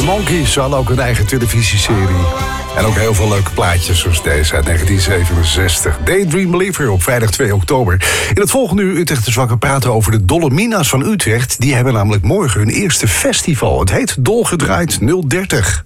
Monkees hadden ook een eigen televisieserie. En ook heel veel leuke plaatjes zoals deze uit 1967. Daydream Believer op vrijdag 2 oktober. In het volgende uur Utrechters Wakker praten over de Dolomina's van Utrecht. Die hebben namelijk morgen hun eerste festival. Het heet Dolgedraaid 030.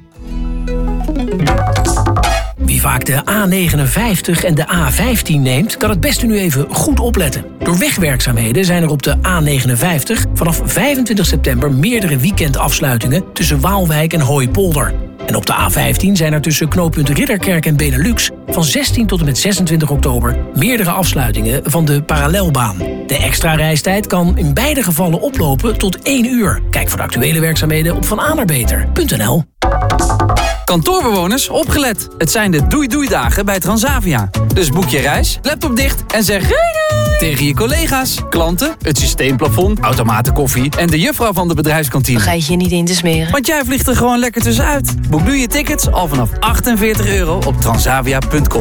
Wie vaak de A59 en de A15 neemt, kan het beste nu even goed opletten. Door wegwerkzaamheden zijn er op de A59 vanaf 25 september meerdere weekendafsluitingen tussen Waalwijk en Hooipolder. En op de A15 zijn er tussen knooppunt Ridderkerk en Benelux van 16 tot en met 26 oktober meerdere afsluitingen van de parallelbaan. De extra reistijd kan in beide gevallen oplopen tot 1 uur. Kijk voor de actuele werkzaamheden op vananabeter.nl. Kantoorbewoners, opgelet. Het zijn de doei-doei-dagen bij Transavia. Dus boek je reis, laptop dicht en zeg doei doei tegen je collega's, klanten, het systeemplafond, automaten koffie en de juffrouw van de bedrijfskantine. Vergeet je niet in te smeren. Want jij vliegt er gewoon lekker tussenuit. Boek nu je tickets al vanaf €48 op transavia.com.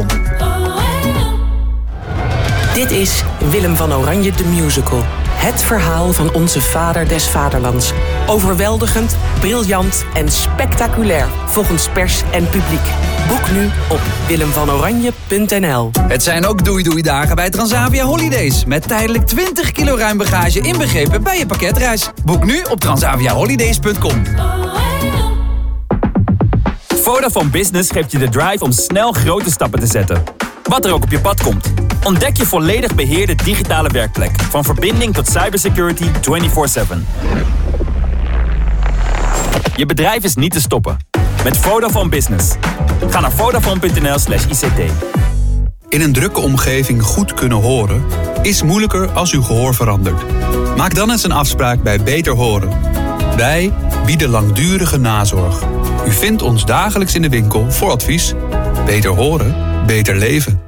Dit is Willem van Oranje de Musical. Het verhaal van onze vader des vaderlands. Overweldigend, briljant en spectaculair volgens pers en publiek. Boek nu op willemvanoranje.nl. Het zijn ook doei-doei-dagen bij Transavia Holidays. Met tijdelijk 20 kilo ruim bagage inbegrepen bij je pakketreis. Boek nu op transaviaholidays.com. Vodafone Business geeft je de drive om snel grote stappen te zetten. Wat er ook op je pad komt. Ontdek je volledig beheerde digitale werkplek. Van verbinding tot cybersecurity 24/7. Je bedrijf is niet te stoppen. Met Vodafone Business. Ga naar vodafone.nl/ICT. In een drukke omgeving goed kunnen horen is moeilijker als uw gehoor verandert. Maak dan eens een afspraak bij Beter Horen. Wij bieden langdurige nazorg. U vindt ons dagelijks in de winkel voor advies. Beter horen, beter leven.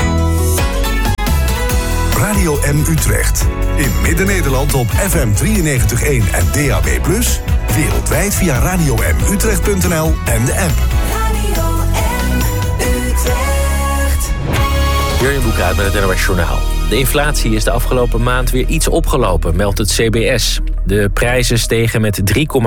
Radio M Utrecht. In Midden-Nederland op FM 93.1 en DAB+. Wereldwijd via radiomutrecht.nl en de app. Radio M Utrecht. Jurjen Boekraat met het NOS Journaal. De inflatie is de afgelopen maand weer iets opgelopen, meldt het CBS. De prijzen stegen met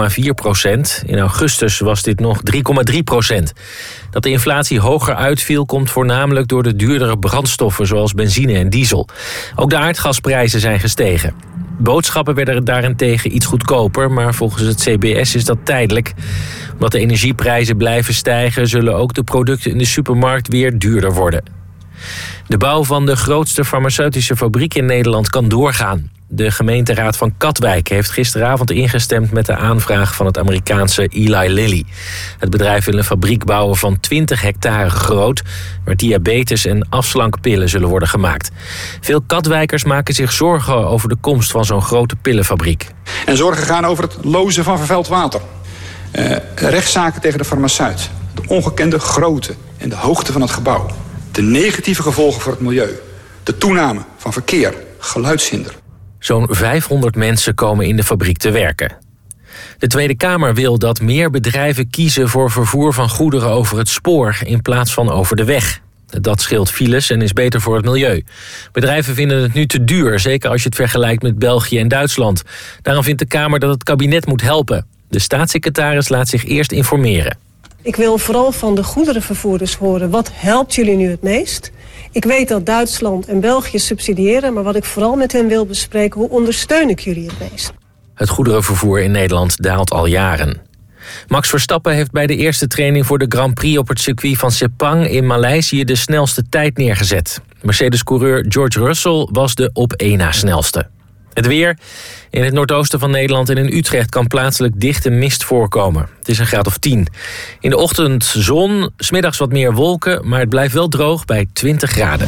3,4%. In augustus was dit nog 3,3%. Dat de inflatie hoger uitviel komt voornamelijk door de duurdere brandstoffen zoals benzine en diesel. Ook de aardgasprijzen zijn gestegen. Boodschappen werden daarentegen iets goedkoper, maar volgens het CBS is dat tijdelijk. Omdat de energieprijzen blijven stijgen, zullen ook de producten in de supermarkt weer duurder worden. De bouw van de grootste farmaceutische fabriek in Nederland kan doorgaan. De gemeenteraad van Katwijk heeft gisteravond ingestemd met de aanvraag van het Amerikaanse Eli Lilly. Het bedrijf wil een fabriek bouwen van 20 hectare groot, waar diabetes- en afslankpillen zullen worden gemaakt. Veel Katwijkers maken zich zorgen over de komst van zo'n grote pillenfabriek. En zorgen gaan over het lozen van vervuild water. Rechtszaken tegen de farmaceut. De ongekende grootte en de hoogte van het gebouw. De negatieve gevolgen voor het milieu. De toename van verkeer, geluidshinder. Zo'n 500 mensen komen in de fabriek te werken. De Tweede Kamer wil dat meer bedrijven kiezen voor vervoer van goederen over het spoor in plaats van over de weg. Dat scheelt files en is beter voor het milieu. Bedrijven vinden het nu te duur, zeker als je het vergelijkt met België en Duitsland. Daarom vindt de Kamer dat het kabinet moet helpen. De staatssecretaris laat zich eerst informeren. Ik wil vooral van de goederenvervoerders horen, wat helpt jullie nu het meest? Ik weet dat Duitsland en België subsidiëren, maar wat ik vooral met hen wil bespreken, hoe ondersteun ik jullie het meest? Het goederenvervoer in Nederland daalt al jaren. Max Verstappen heeft bij de eerste training voor de Grand Prix op het circuit van Sepang in Maleisië de snelste tijd neergezet. Mercedes-coureur George Russell was de op één na snelste. Het weer. In het noordoosten van Nederland en in Utrecht kan plaatselijk dichte mist voorkomen. Het is een graad of 10. In de ochtend zon, 's middags wat meer wolken, maar het blijft wel droog bij 20 graden.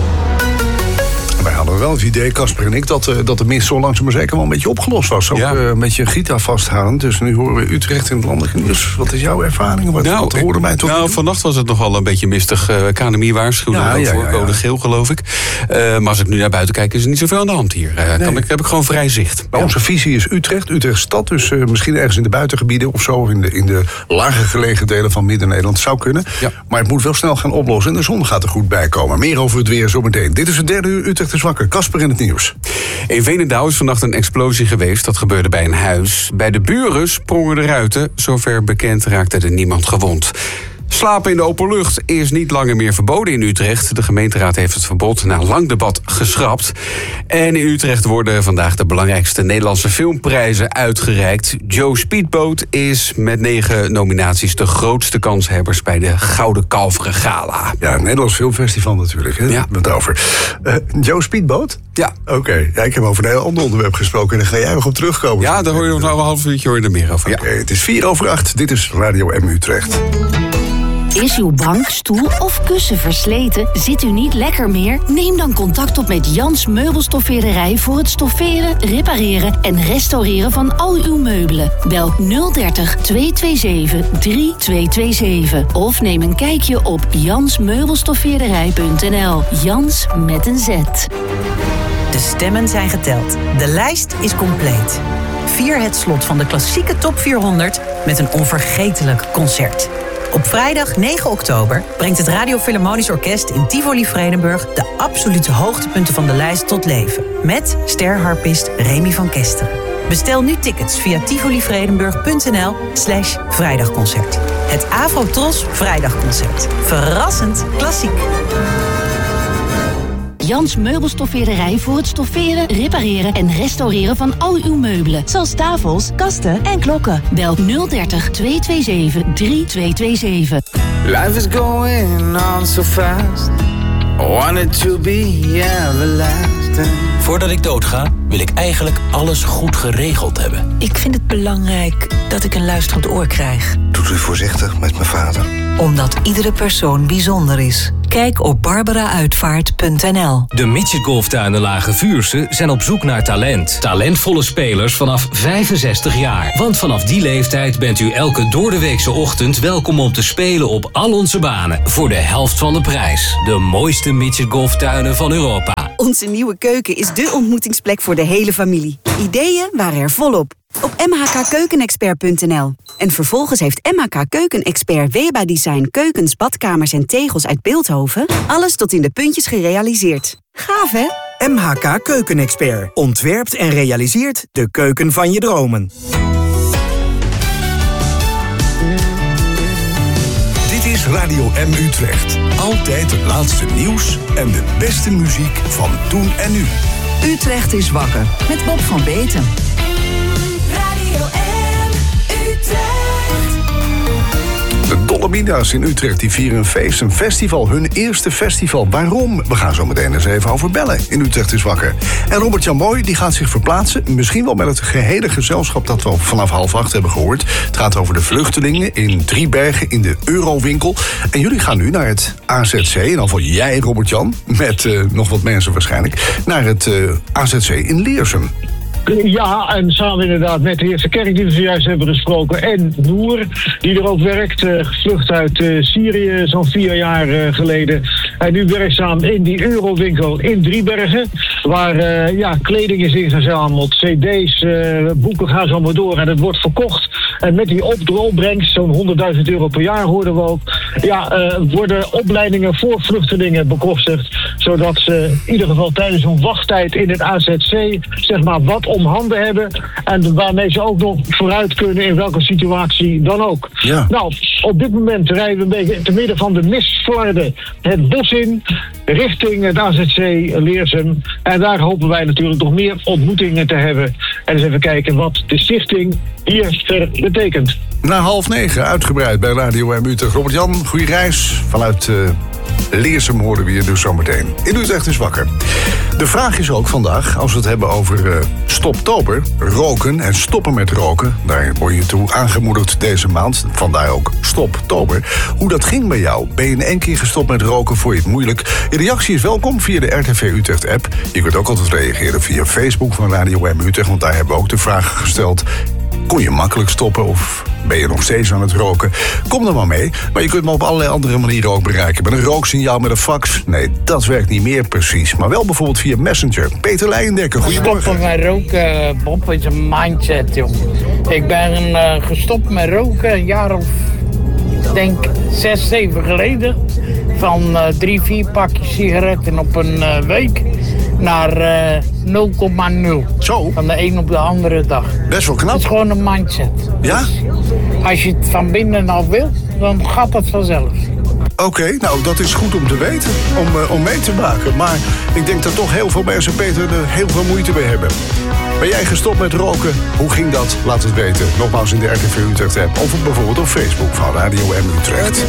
Wij hadden wel het idee, Casper en ik, dat de mist zo langzaam maar zeker wel een beetje opgelost was. Ook een beetje Gita vasthoudend. Dus nu horen we Utrecht in het landelijke nieuws. Wat is jouw ervaring? Wat hoorde mij toch? Vannacht was het nogal een beetje mistig. KNMI waarschuwde voor code geel, geloof ik. Maar als ik nu naar buiten kijk, is er niet zoveel aan de hand hier. Heb ik gewoon vrij zicht. Maar onze visie is Utrecht stad. Dus misschien ergens in de buitengebieden of zo. In de lager gelegen delen van Midden-Nederland zou kunnen. Ja. Maar het moet wel snel gaan oplossen. En de zon gaat er goed bij komen. Meer over het weer zometeen. Dit is het derde uur Utrecht Utrecht is wakker. Kasper in het nieuws. In Veenendaal is vannacht een explosie geweest. Dat gebeurde bij een huis. Bij de buren sprongen de ruiten. Zover bekend raakte er niemand gewond. Slapen in de open lucht is niet langer meer verboden in Utrecht. De gemeenteraad heeft het verbod na lang debat geschrapt. En in Utrecht worden vandaag de belangrijkste Nederlandse filmprijzen uitgereikt. Joe Speedboat is met 9 nominaties de grootste kanshebbers bij de Gouden Kalveren Gala. Ja, het Nederlands Filmfestival natuurlijk. Hè? Ja. Met over. Joe Speedboat? Ja. Oké. Ja, ik heb over een heel ander onderwerp gesproken. En daar ga jij nog op terugkomen. Ja, daar hoor je nog een half uurtje er meer over. Ja. Oké, het is 7:04. Dit is Radio M Utrecht. Is uw bank, stoel of kussen versleten? Zit u niet lekker meer? Neem dan contact op met Jans Meubelstoffeerderij voor het stofferen, repareren en restaureren van al uw meubelen. Bel 030 227 3227 of neem een kijkje op jansmeubelstoffeerderij.nl. Jans met een Z. De stemmen zijn geteld. De lijst is compleet. Vier het slot van de klassieke Top 400 met een onvergetelijk concert. Op vrijdag 9 oktober brengt het Radio Philharmonisch Orkest in Tivoli Vredenburg de absolute hoogtepunten van de lijst tot leven. Met sterharpist Remy van Kesteren. Bestel nu tickets via tivolivredenburg.nl/vrijdagconcert. Het Afro-Tros Vrijdagconcert. Verrassend klassiek. Jans Meubelstoffeerderij voor het stofferen, repareren en restaureren van al uw meubelen. Zoals tafels, kasten en klokken. Bel 030 227 3227. Life is going on so fast. I want it to be everlasting. Voordat ik doodga, wil ik eigenlijk alles goed geregeld hebben. Ik vind het belangrijk dat ik een luisterend oor krijg. Doet u voorzichtig met mijn vader? Omdat iedere persoon bijzonder is. Kijk op barbarauitvaart.nl. De Midget Golftuinen Lage Vuursche zijn op zoek naar talent. Talentvolle spelers vanaf 65 jaar. Want vanaf die leeftijd bent u elke doordeweekse ochtend welkom om te spelen op al onze banen. Voor de helft van de prijs. De mooiste Midget Golftuinen van Europa. Onze nieuwe keuken is dé ontmoetingsplek voor de hele familie. Ideeën waren er volop. Op mhkkeukenexpert.nl. En vervolgens heeft MHK Keukenexpert Weba Design keukens, badkamers en tegels uit Bilthoven alles tot in de puntjes gerealiseerd. Gaaf, hè? MHK Keukenexpert ontwerpt en realiseert de keuken van je dromen. Dit is Radio M Utrecht. Altijd het laatste nieuws en de beste muziek van toen en nu. Utrecht is wakker met Bob van Beeten. Radio M Utrecht. De Dolomina's in Utrecht die vieren een feest, een festival. Hun eerste festival. Waarom? We gaan zo meteen eens even over bellen. In Utrecht is wakker. En Robert-Jan Mooi die gaat zich verplaatsen. Misschien wel met het gehele gezelschap dat we al vanaf 7:30 hebben gehoord. Het gaat over de vluchtelingen in Driebergen in de Eurowinkel. En jullie gaan nu naar het AZC. In ieder geval jij, Robert-Jan, met nog wat mensen waarschijnlijk. Naar het AZC in Leersum. Ja, en samen inderdaad met de Eerste Kerk die we zojuist hebben gesproken. En Noer, die er ook werkt, gevlucht uit Syrië zo'n 4 jaar geleden. En nu werkzaam in die Eurowinkel in Driebergen. Waar kleding is ingezameld, cd's, boeken gaan zo maar door. En het wordt verkocht. En met die opbrengst, zo'n €100.000 per jaar hoorden we ook. Worden opleidingen voor vluchtelingen bekostigd. Zodat ze in ieder geval tijdens hun wachttijd in het AZC zeg maar wat om handen hebben. En waarmee ze ook nog vooruit kunnen in welke situatie dan ook. Ja. Nou, op dit moment rijden we een beetje te midden van de Mistflarden het bos in. Richting het AZC Leersum. En daar hopen wij natuurlijk nog meer ontmoetingen te hebben. En eens even kijken wat de stichting hier verder betekent. Na 8:30 uitgebreid bij Radio M Utrecht. Robert-Jan, goede reis. Vanuit Leersum horen we je dus zometeen. In Utrecht is wakker. De vraag is ook vandaag, als we het hebben over Stoptober, roken en stoppen met roken. Daar word je toe aangemoedigd deze maand. Vandaar ook Stoptober. Hoe dat ging bij jou? Ben je in 1 keer gestopt met roken? Vond je het moeilijk? Je reactie is welkom via de RTV Utrecht app. Je kunt ook altijd reageren via Facebook van Radio M Utrecht. Want daar hebben we ook de vraag gesteld. Kon je makkelijk stoppen of ben je nog steeds aan het roken? Kom er maar mee. Maar je kunt me op allerlei andere manieren ook bereiken. Met een rooksignaal, met een fax. Nee, dat werkt niet meer precies. Maar wel bijvoorbeeld via Messenger. Peter Leijendekker, goedemorgen. Stoppen met roken, Bob, is een mindset, joh. Ik ben gestopt met roken een jaar of, denk 6, 7 geleden. Van 3, 4 pakjes sigaretten op een week. naar 0,0. Zo? Van de een op de andere dag. Best wel knap. Het is gewoon een mindset. Ja? Dus als je het van binnen al wil, dan gaat dat vanzelf. Oké, nou dat is goed om te weten, om mee te maken. Maar ik denk dat toch heel veel mensen, Peter, er heel veel moeite mee hebben. Ben jij gestopt met roken? Hoe ging dat? Laat het weten. Nogmaals in de RTV Utrecht app of bijvoorbeeld op Facebook van Radio M Utrecht.